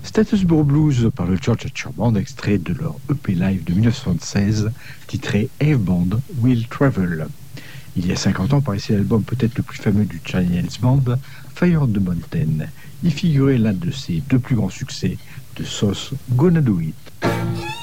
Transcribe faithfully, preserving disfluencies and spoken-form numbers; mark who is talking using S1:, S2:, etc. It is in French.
S1: Statusbourg Blues par le Georgia Shore Band, extrait de leur E P live de dix-neuf cent soixante-seize, titré Ave Band Will Travel. Il y a cinquante ans paraissait l'album peut-être le plus fameux du Charlie Hells Band, Fire on the Mountain. Y figurait l'un de ses deux plus grands succès, de Sauce Gonna Do It.